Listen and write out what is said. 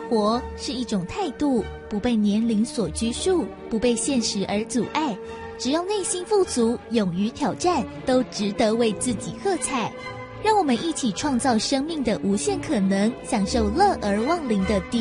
活是一种态度，不被年龄所拘束，不被现实而阻碍。只要内心富足，勇于挑战，都值得为自己喝彩。让我们一起创造生命的无限可能，享受乐而忘灵的